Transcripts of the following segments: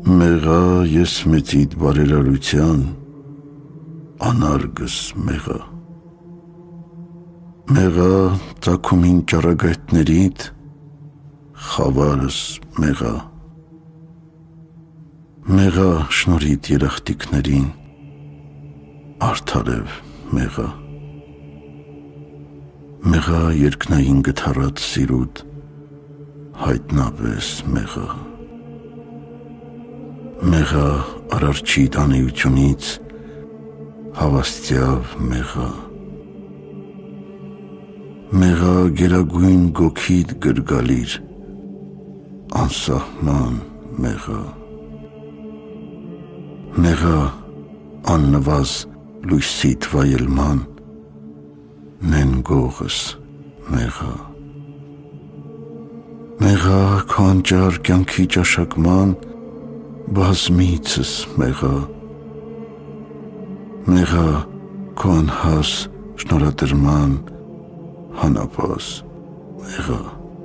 Մեղա ես մեծիդ բարերարության, անարգս մեղա։ Մեղա ծագումին ճառագայթներիդ, խավարս մեղա։ Մեղա շնորհիդ երախտիկներին, արդարև մեղա։ Մեղա երկնային գթառած սիրուդ, հայտնապես մեղա։ Մեղա արարչի տանեությունից, հավաստյավ մեղա։ Մեղա գերագույն գոքիդ գրգալիր, անսահման մեղա։ Մեղա աննվազ լույսիդ վայելման, նեն գողս մեղա։ Մեղա քո անճար կյանքի ճաշակման, բազմիցս մեղա։ Մեղա քո անհաս շնորհադրման, հանապաս մեղա։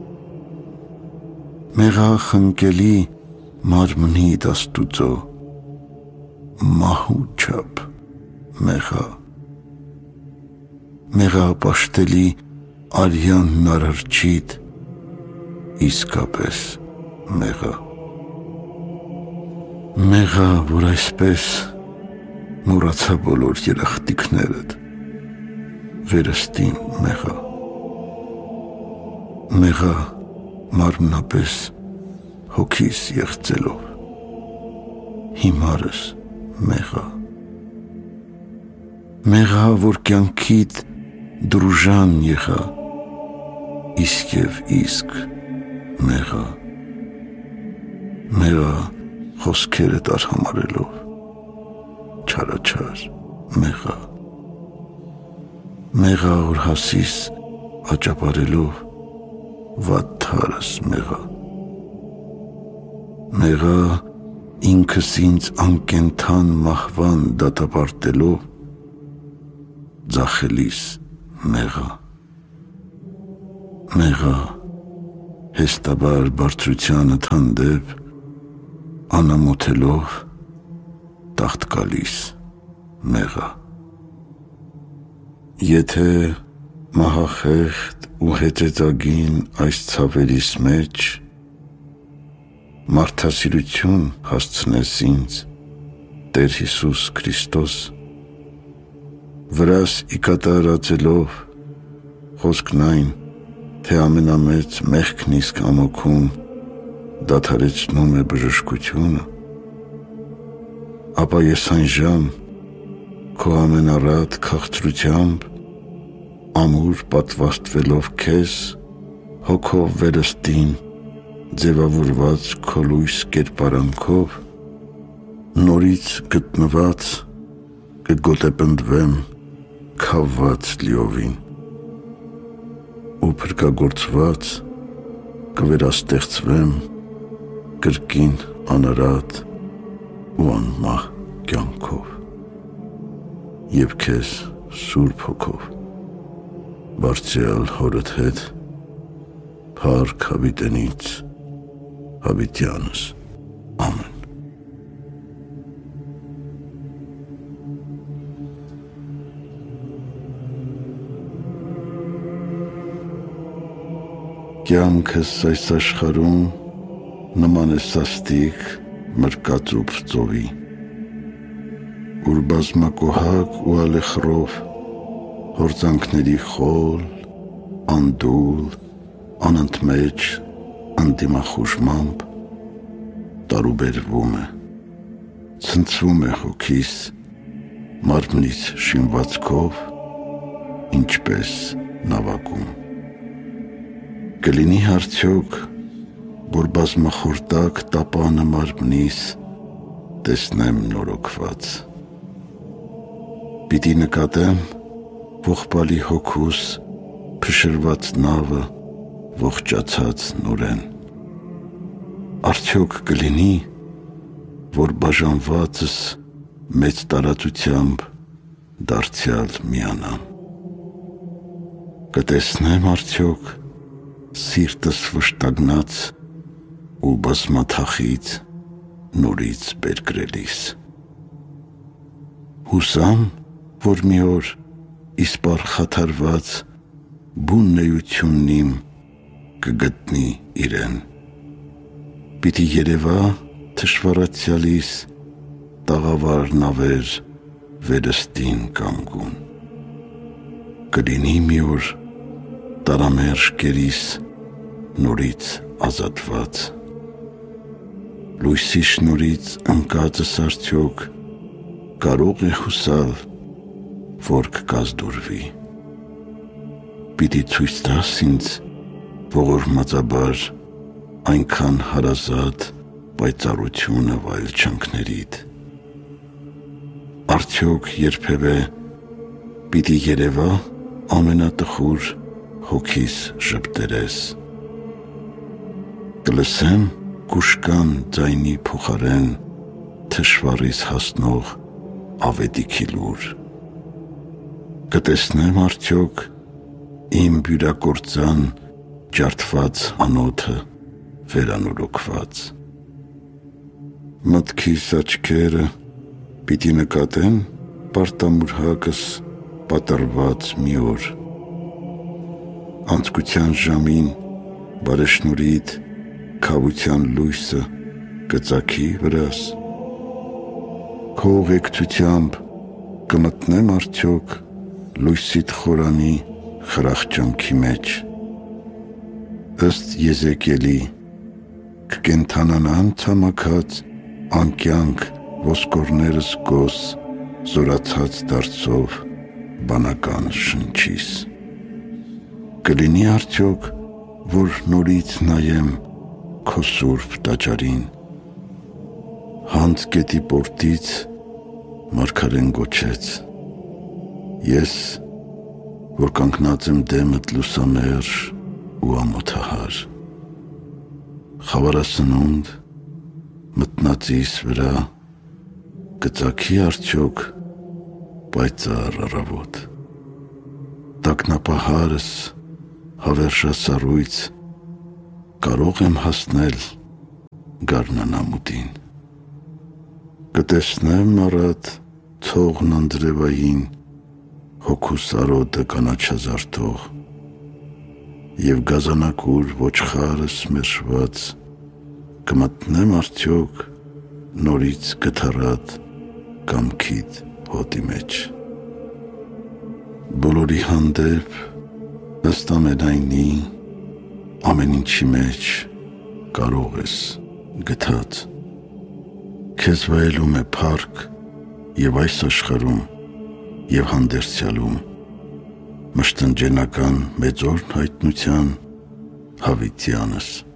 Մեղա խնկելի մարմնիդ Աստուծո, մահու չափ մեղա։ Մեղա պաշտելի արյանն արարչիդ, իսկապես մեղա։ Մեղա, որ այսպես մոռացա բոլոր երախտիկներդ, վերստին մեղա։ Մեղա մարմնապես հոգիս եղծելով, հիմարս մեղա։ Մեղա, որ կյանքիդ դրուժան եղա, իսկ և իսկ մեղա։ Մեղա խոսքերդ արհամարելով, չարաչար մեղա։ Մեղա որ հասիս աճապարելով, վատթարս մեղա։ Մեղա ինքս ինձ անկենթան մահվան դատապարտելով, ձախելիս մեղա։ Մեղա հեստաբար բարձրությանդ հանդեպ, անամոթելով, տաղտկալիս մեղա։ Եթե մահախեղդ ու հեծեծագին այս ցավերիս մեջ, մարդասիրություն հասցնես ինձ, Տեր Հիսուս Քրիստոս, վրաս իկատարածելով, խոսքն այն, թե ամենամեծ մեղքն իսկ ամոքում դադարեցնում է բժշկությունը, ապա ես այնժամ քո ամենառատ քաղցրությամբ, ամուր պատվաստվելով քեզ, հոգով վերստին ձևավորված քո լույս կերպարանքով, նորից գտնված կգոտեպնդվեմ քավված լիովին ու փրկագործված կվերաստեղծվեմ կրկին անարատ ու անմահ կյանքով և քեզ սուրբ հոգով բարձրյալ հորդ հետ փառք հավիտենից հավիտյանս ամեն։ Կյանքս այս աշխարհում նման է սաստիկ մրկածուփ ծովի, ուր բազմակոհակ ու ալեխռով հորձանքների խոլ, անդուլ, անընդմեջ անդիմախուժմամբ տարուբերվում է, ցնցվում է հոգիս, մարմնից շինվածքով, ինչպես նավակում։ Կլինի արդյոք, որ բազմախորտակ տապանը մարմնիս տեսնեմ նորոգված։ Պիտի նկատեմ ողբալի հոգուս փշրված նավը ողջացած նորեն։ Արդյոք կլինի, որ բաժանվածս մեծ տարածությամբ դարձյալ միանամ։ Կտեսնեմ արդյոք սիրտս վշտագնաց ու բազմաթախից նորից բերկրելիս։ Հուսամ, որ մի օր իսպար խաթարված բուն նեությունն իմ կգտնի իրեն, պիտի երևա թշվառացյալիս տաղավար նավեր վերստին կանգուն, կլինի մի օր տարամերժ կերիս նորից ազատված, լույսի շնորից ընկածս արդյոք կարող է հուսալ, որ կկազդուրվի, պիտի ցույց տաս ինձ ողորմածաբար այնքան հարազատ պայծառությունը վայելչանքներիդ, արդյոք երբևէ պիտի երևա ամենատխուր հոգիս ժպտերես, կլսեմ կուշկան ձայնի փոխարեն թշվառիս հասնող ավետիքի լուր, կտեսնեմ արդյոք իմ բյուրակործան ջարդված անոթը վերանորոգված, մտքիս աչքերը պիտի նկատեն պարտամուրհակս պատրված մի օր, անցկության ժամին բարեշնորիդ քավության լույսը կծագի վրաս, քո ուղեկցությամբ կմտնեմ արդյոք լույսիդ խորանի խրախճանքի մեջ, ըստ Եզեկիելի կկենդանանան ցամաքած անկյանք ոսկորներս գոս զորացած դարձով բանական շնչիս, կլինի արդյոք, որ նորից նայեմ քո սուրբ տաճարին, հանց գետի պորտից մարգարեն գոչեց, ես, որ կանգնած եմ դեմդ լուսամերժ ու ամոթահար, խավարասնունդ մտնածիս վրա կծագի արդյոք պայծառ առավոտ, տագնապահարս հավերժասառույց կարող եմ հասնել գարնանամուտին, կտեսնեմ առատ ցողն անձրևային հոգուս արոտը կանաչազարդող և գազանակուր ոչխարս մերժված կմտնեմ արդյոք նորից գթառատ կամքիդ հոտի մեջ, բոլորի հանդեպ ըստ ամենայնի ամեն ինչի մեջ կարող ես գթած, քեզ վայելում է փառք և այս աշխարհում և հանդերձյալում մշտնջենական մեծորն հայտնության հավիտյանս